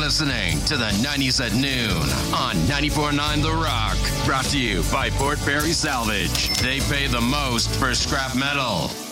listening to the 90s at noon on 94.9 The Rock. Brought to you by Fort Perry Salvage. They pay the most for scrap metal.